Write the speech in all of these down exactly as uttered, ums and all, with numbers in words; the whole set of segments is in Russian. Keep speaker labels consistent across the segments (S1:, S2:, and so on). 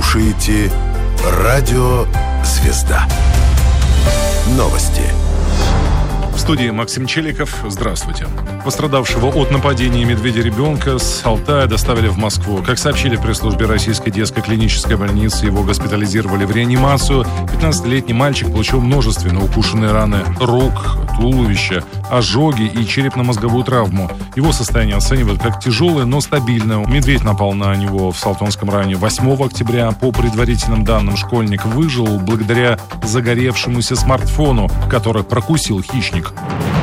S1: слушаете Радио «Звезда». Новости.
S2: В студии Максим Челиков. Здравствуйте. Пострадавшего от нападения медведя-ребенка с Алтая доставили в Москву. Как сообщили в пресс-службе Российской детской клинической больницы, его госпитализировали в реанимацию. пятнадцатилетний мальчик получил множественно укушенные раны рук, туловища, ожоги и черепно-мозговую травму. Его состояние оценивают как тяжелое, но стабильное. Медведь напал на него в Салтонском районе восьмого октября. По предварительным данным, школьник выжил благодаря загоревшемуся смартфону, который прокусил хищник.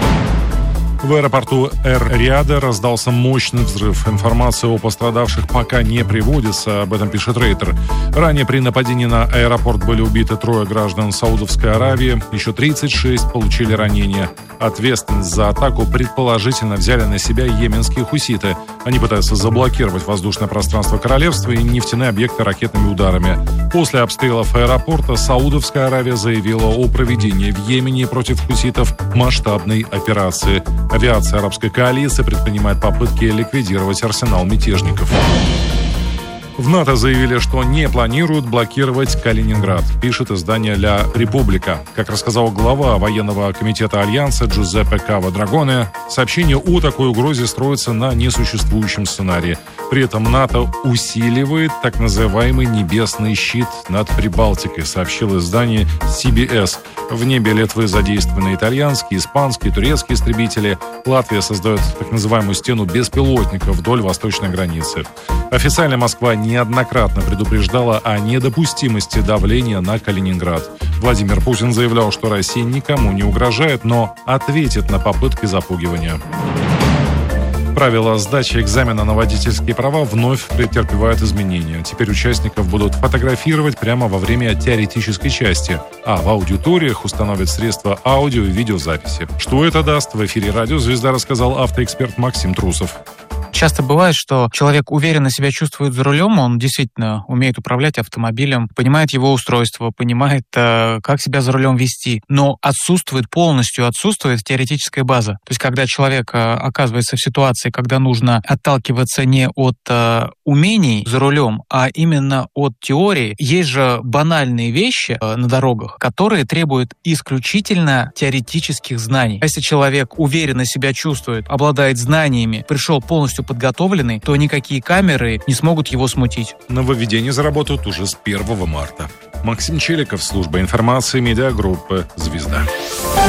S2: В аэропорту Эр-Рияда раздался мощный взрыв. Информация о пострадавших пока не приводится, об этом пишет Рейтер. Ранее при нападении на аэропорт были убиты трое граждан Саудовской Аравии, еще тридцать шесть получили ранения. Ответственность за атаку предположительно взяли на себя йеменские хуситы. Они пытаются заблокировать воздушное пространство королевства и нефтяные объекты ракетными ударами. После обстрелов аэропорта Саудовская Аравия заявила о проведении в Йемене против хуситов масштабной операции. Авиация арабской коалиции предпринимает попытки ликвидировать арсенал мятежников. В НАТО заявили, что не планируют блокировать Калининград, пишет издание «Ля Република». Как рассказал глава военного комитета Альянса Джузеппе Кава Драгоне, сообщение о такой угрозе строится на несуществующем сценарии. При этом НАТО усиливает так называемый «небесный щит» над Прибалтикой, сообщил издание си би эс. В небе Литвы задействованы итальянские, испанские, турецкие истребители. Латвия создает так называемую стену беспилотников вдоль восточной границы. Официально Москва неоднократно предупреждала о недопустимости давления на Калининград. Владимир Путин заявлял, что Россия никому не угрожает, но ответит на попытки запугивания. Правила сдачи экзамена на водительские права вновь претерпевают изменения. Теперь участников будут фотографировать прямо во время теоретической части, а в аудиториях установят средства аудио и видеозаписи. Что это даст, в эфире «Радио Звезда» рассказал автоэксперт Максим Трусов.
S3: Часто бывает, что человек уверенно себя чувствует за рулем, он действительно умеет управлять автомобилем, понимает его устройство, понимает, как себя за рулем вести, но отсутствует, полностью отсутствует теоретическая база. То есть, когда человек оказывается в ситуации, когда нужно отталкиваться не от умений за рулем, а именно от теории, есть же банальные вещи на дорогах, которые требуют исключительно теоретических знаний. Если человек уверенно себя чувствует, обладает знаниями, пришел полностью подготовленный, то никакие камеры не смогут его смутить.
S2: Нововведения заработают уже с первого марта. Максим Челиков, служба информации медиагруппы «Звезда».